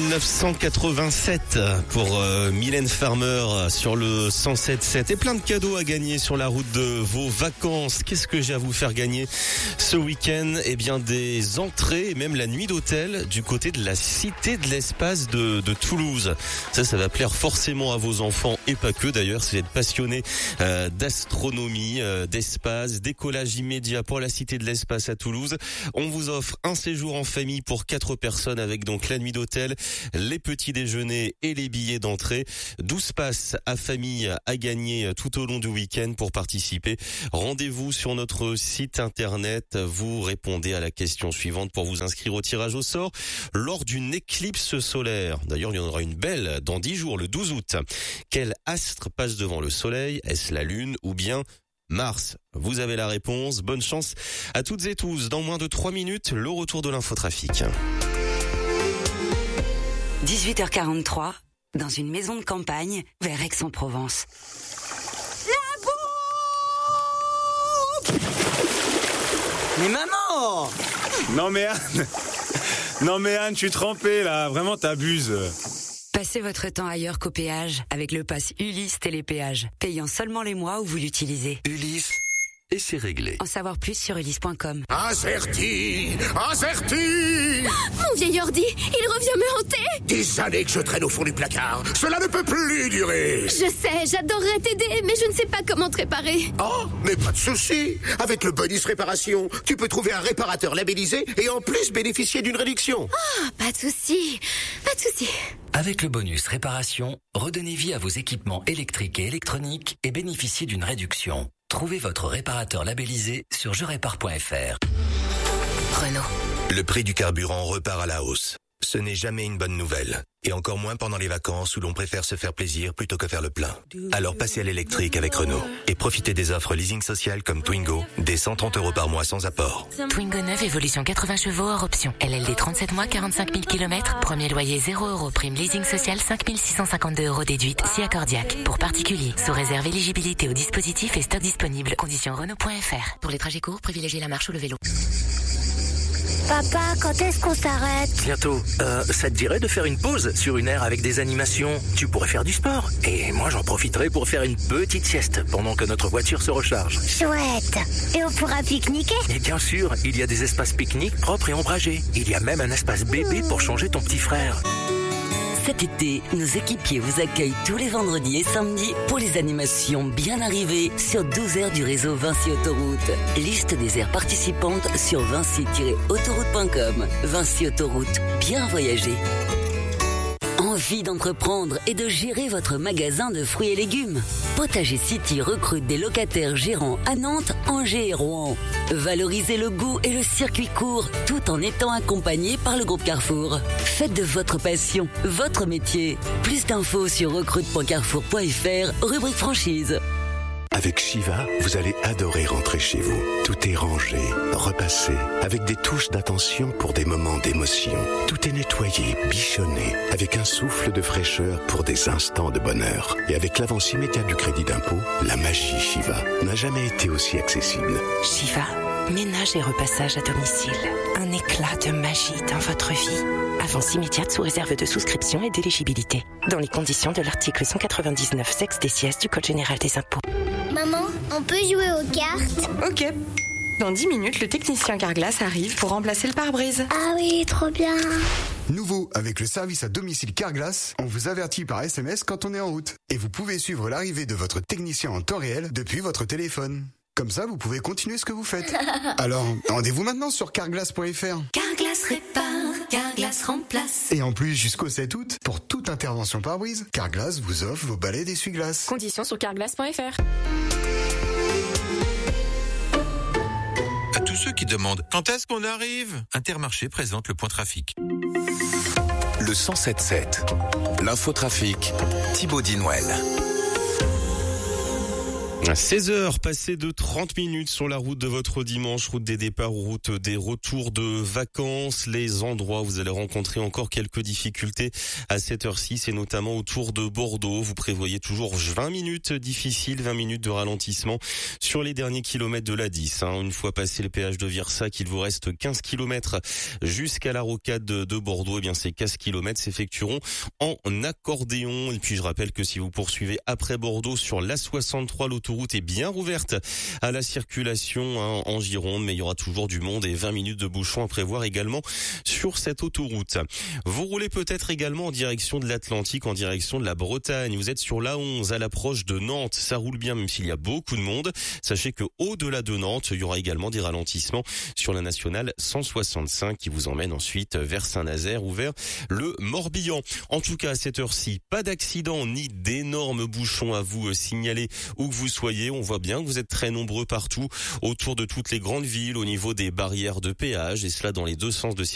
1987 pour Mylène Farmer sur le 107.7 et plein de cadeaux à gagner sur la route de vos vacances. Qu'est-ce que j'ai à vous faire gagner ce week-end? Eh bien des entrées et même la nuit d'hôtel du côté de la Cité de l'Espace de Toulouse. Ça va plaire forcément à vos enfants et pas que d'ailleurs si vous êtes passionnés d'astronomie, d'espace, décollage immédiat pour la Cité de l'Espace à Toulouse. On vous offre un séjour en famille pour 4 personnes avec donc la nuit d'hôtel, les petits déjeuners et les billets d'entrée. 12 passes à famille à gagner tout au long du week-end. Pour participer, rendez-vous sur notre site internet. Vous répondez à la question suivante pour vous inscrire au tirage au sort lors d'une éclipse solaire. D'ailleurs, il y en aura une belle dans 10 jours, le 12 août. Quel astre passe devant le soleil? Est-ce la Lune ou bien Mars? Vous avez la réponse. Bonne chance à toutes et tous. Dans moins de 3 minutes, le retour de l'infotrafic. 18h43, dans une maison de campagne, vers Aix-en-Provence. La bouffe! Mais maman! Non mais Anne, je suis trempé là, vraiment t'abuses. Passez votre temps ailleurs qu'au péage avec le pass Ulysse Télépéage, payant seulement les mois où vous l'utilisez. Ulysse, et c'est réglé. En savoir plus sur ulysse.com. Averti! Mon vieil ordi, il revient me hanter! Des années que je traîne au fond du placard. Cela ne peut plus durer. Je sais, j'adorerais t'aider, mais je ne sais pas comment te réparer. Oh, mais pas de souci. Avec le bonus réparation, tu peux trouver un réparateur labellisé et en plus bénéficier d'une réduction. Ah, pas de souci. Avec le bonus réparation, redonnez vie à vos équipements électriques et électroniques et bénéficiez d'une réduction. Trouvez votre réparateur labellisé sur jerépare.fr. Renault. Le prix du carburant repart à la hausse. Ce n'est jamais une bonne nouvelle. Et encore moins pendant les vacances où l'on préfère se faire plaisir plutôt que faire le plein. Alors passez à l'électrique avec Renault. Et profitez des offres leasing social comme Twingo, des 130 € par mois sans apport. Twingo 9, évolution 80 chevaux hors option. LLD 37 mois, 45 000 km. Premier loyer 0 €. Prime leasing social 5 652 € déduite si accordiaque. Pour particuliers, sous réserve éligibilité au dispositif et stock disponible. Conditions Renault.fr. Pour les trajets courts, privilégiez la marche ou le vélo. Papa, quand est-ce qu'on s'arrête? Bientôt. Ça te dirait de faire une pause sur une aire avec des animations? Tu pourrais faire du sport. Et moi, j'en profiterai pour faire une petite sieste pendant que notre voiture se recharge. Chouette. Et on pourra pique-niquer? Et bien sûr, il y a des espaces pique-nique propres et ombragés. Il y a même un espace bébé pour changer ton petit frère. Cet été, nos équipiers vous accueillent tous les vendredis et samedis pour les animations bien arrivées sur 12 aires du réseau Vinci Autoroute. Liste des aires participantes sur vinci-autoroute.com. Vinci Autoroute, bien voyager. Envie d'entreprendre et de gérer votre magasin de fruits et légumes? Potager City recrute des locataires gérants à Nantes, Angers et Rouen. Valorisez le goût et le circuit court tout en étant accompagné par le groupe Carrefour. Faites de votre passion votre métier. Plus d'infos sur recrute.carrefour.fr, rubrique franchise. Avec Shiva, vous allez adorer rentrer chez vous. Tout est rangé, repassé, avec des touches d'attention pour des moments d'émotion. Tout est nettoyé, bichonné, avec un souffle de fraîcheur pour des instants de bonheur. Et avec l'avance immédiate du crédit d'impôt, la magie Shiva n'a jamais été aussi accessible. Shiva, ménage et repassage à domicile. Un éclat de magie dans votre vie. Avance immédiate sous réserve de souscription et d'éligibilité. Dans les conditions de l'article 199 sexe des sièges du Code général des impôts. Maman, on peut jouer aux cartes? Ok. Dans 10 minutes, le technicien Carglass arrive pour remplacer le pare-brise. Ah oui, trop bien. Nouveau, avec le service à domicile Carglass, on vous avertit par SMS quand on est en route. Et vous pouvez suivre l'arrivée de votre technicien en temps réel depuis votre téléphone. Comme ça, vous pouvez continuer ce que vous faites. Alors, rendez-vous maintenant sur carglass.fr. Carglass répare, Carglass remplace. Et en plus, jusqu'au 7 août, pour toute intervention pare-brise, Carglass vous offre vos balais d'essuie-glace. Conditions sur carglass.fr. À tous ceux qui demandent quand est-ce qu'on arrive, Intermarché présente le point trafic. Le 107.7. L'infotrafic, Thibaut Dinouel. À 16h, passé de 30 minutes sur la route de votre dimanche, route des départs ou route des retours de vacances. Les endroits où vous allez rencontrer encore quelques difficultés à cette heure-ci, c'est notamment autour de Bordeaux. Vous prévoyez toujours 20 minutes difficiles, 20 minutes de ralentissement sur les derniers kilomètres de la 10. Une fois passé le péage de Virsac, il vous reste 15 kilomètres jusqu'à la rocade de Bordeaux. Eh bien, ces 15 kilomètres s'effectueront en accordéon. Et puis, je rappelle que si vous poursuivez après Bordeaux sur l'A63, l'autoroute est bien rouverte à la circulation en Gironde, mais il y aura toujours du monde et 20 minutes de bouchon à prévoir également sur cette autoroute. Vous roulez peut-être également en direction de l'Atlantique, en direction de la Bretagne. Vous êtes sur l'A11 à l'approche de Nantes. Ça roule bien même s'il y a beaucoup de monde. Sachez que au-delà de Nantes, il y aura également des ralentissements sur la nationale 165 qui vous emmène ensuite vers Saint-Nazaire ou vers le Morbihan. En tout cas, à cette heure-ci, pas d'accident ni d'énormes bouchons à vous signaler où que vous soyez. On voit bien que vous êtes très nombreux partout autour de toutes les grandes villes au niveau des barrières de péage et cela dans les deux sens de circulation.